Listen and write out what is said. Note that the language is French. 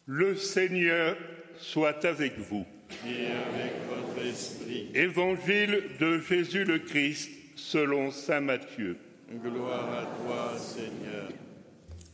Le Seigneur soit avec vous. Et avec votre esprit. Évangile de Jésus le Christ selon saint Matthieu. Gloire à toi, Seigneur.